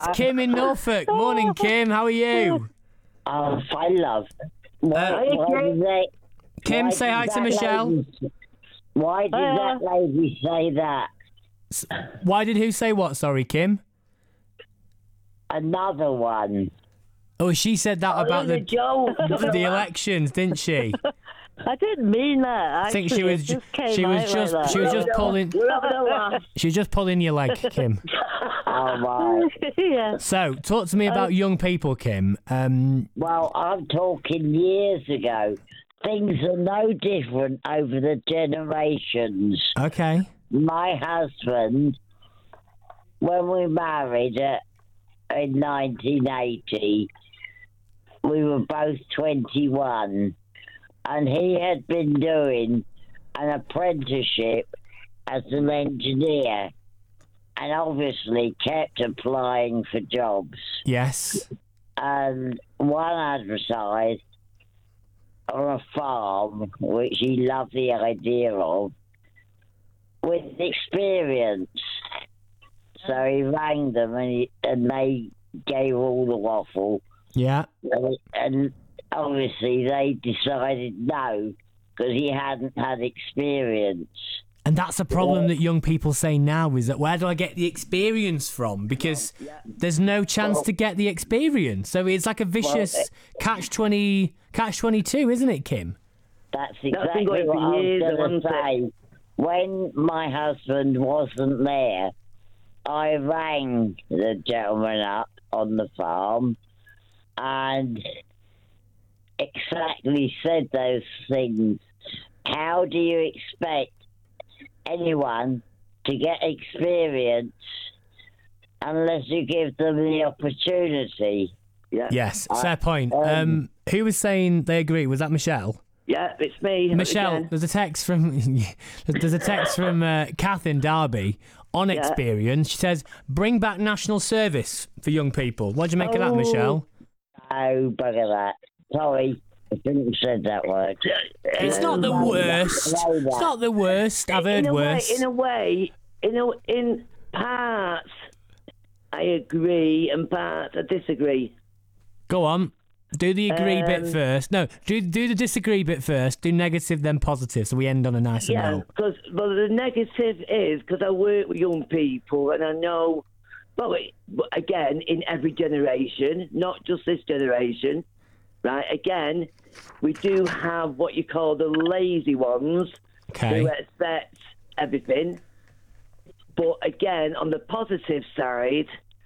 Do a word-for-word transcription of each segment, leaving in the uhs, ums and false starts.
Kim in Norfolk. Morning, Kim. How are you? Oh, fine, love. Why, Uh, why did they, Kim, why say did hi to that Michelle. lady- why did Uh, that lady say that? Why did who say what? Sorry, Kim. Another one. Oh, she said that about the joke. the elections, didn't she? I didn't mean that. I think she actually. was It ju- just came she was out just like that. she was just pulling We're having a laugh. she was just pulling your leg, Kim. Oh, my. yeah. So, talk to me about young people, Kim. Um, Well, I'm talking years ago. Things are no different over the generations. okay. My husband, when we married uh, in nineteen eighty, we were both twenty-one, and he had been doing an apprenticeship as an engineer and obviously kept applying for jobs. Yes. And one advertised on a farm, which he loved the idea of, with experience. So he rang them and, he, and they gave all the waffle. Yeah. And, and obviously they decided no, because he hadn't had experience. And that's a problem that young people say now, is that where do I get the experience from? Because there's no chance Well- to get the experience. So it's like a vicious Well, catch twenty, catch twenty-two, isn't it, Kim? That's been exactly going what for I was years, going to hasn't say. When my husband wasn't there, I rang the gentleman up on the farm and exactly said those things. How do you expect anyone to get experience unless you give them the opportunity? Yeah. Yes, I- fair point. um, Um, who was saying they agree? Was that Michelle? Yeah, it's me. Michelle, again. there's a text from there's a text from uh, Kath in Derby on Yeah. experience. She says, "Bring back national service for young people." What do you make of that, Oh. Michelle? Oh, bugger that. Sorry, I shouldn't have said that word. It's not the no, worst. no, no. It's not the worst. I've heard in a worse. Way, in a way, in a, in parts, I agree, and parts I disagree. Go on. Do the agree bit Um, first. No, do do the disagree bit first. Do negative, then positive, so we end on a nicer Yeah, note. because well, the negative is because I work with young people, and I know. Well, it, but again, in every generation, not just this generation, right? Again, we do have what you call the lazy ones Okay. who expect everything. But again, on the positive side,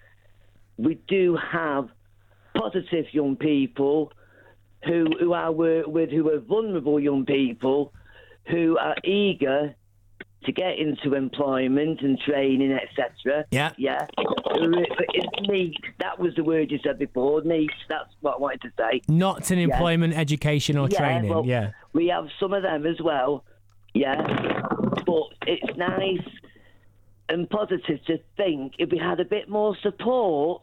we do have positive young people who who I work with, who are vulnerable young people, who are eager to get into employment and training, et cetera. Yeah. Yeah. It's neat. That was the word you said before. Neat. That's what I wanted to say. Not in employment, education, or Yeah, training. well, yeah. We have some of them as well. Yeah. But it's nice and positive to think if we had a bit more support,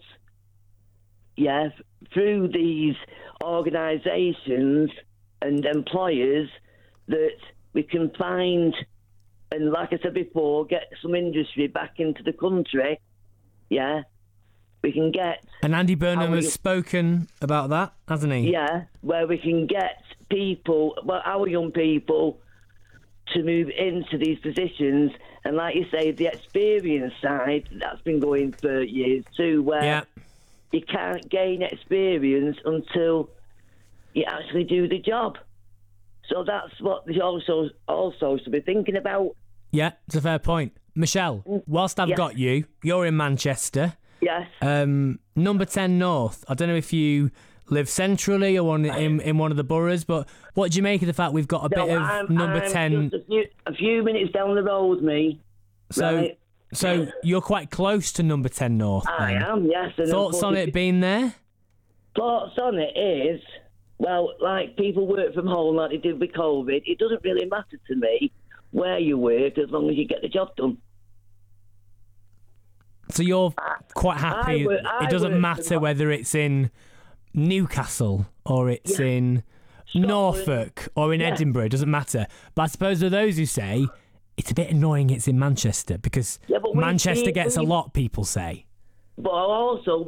yeah, through these organisations and employers, that we can find, and like I said before, get some industry back into the country. Yeah, we can get, And Andy Burnham How has we- spoken about that, hasn't he? yeah, where we can get people, well, our young people, to move into these positions. And like you say, the experience side, that's been going for years too, where Yeah. you can't gain experience until you actually do the job. So that's what they also also should be thinking about. Yeah, it's a fair point. Michelle, whilst I've Yeah. got you, you're in Manchester. Yes. Um, number ten North. I don't know if you live centrally or on, in, in one of the boroughs, but what do you make of the fact we've got a No, bit of I'm, number I'm ten? just a few, a few minutes down the road, me. So, right. so you're quite close to number ten North. I then. am, yes. And Thoughts on it being there? Thoughts on it is, well, like people work from home like they did with COVID, it doesn't really matter to me where you work as long as you get the job done. So you're quite happy. I work- I it doesn't work matter from- whether it's in Newcastle or it's Yeah. in Norfolk or in Yeah. Edinburgh. It doesn't matter. But I suppose there are those who say it's a bit annoying it's in Manchester because Yeah, but we- Manchester we- gets a we- lot, people say. But also,